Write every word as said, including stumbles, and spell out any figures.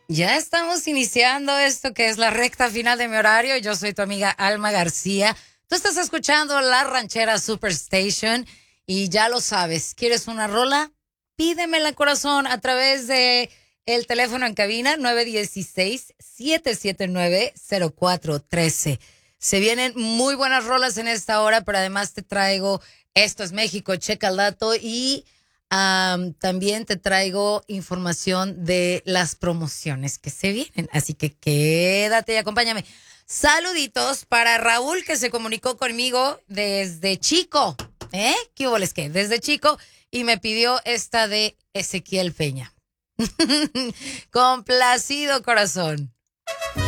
Ya estamos iniciando esto que es la recta final de mi horario. Yo soy tu amiga Alma García. Tú estás escuchando La Ranchera Superstation y ya lo sabes, ¿quieres una rola? Pídemela, corazón, a través de el teléfono en cabina nueve uno seis, siete siete nueve, cero cuatro uno tres. Se vienen muy buenas rolas en esta hora, pero además te traigo Esto es México, checa el dato y Um, también te traigo información de las promociones que se vienen. Así que quédate y acompáñame. Saluditos para Raúl, que se comunicó conmigo desde chico. ¿Eh? ¿Qué hubo les que? Desde chico. Y me pidió esta de Ezequiel Peña. Complacido corazón.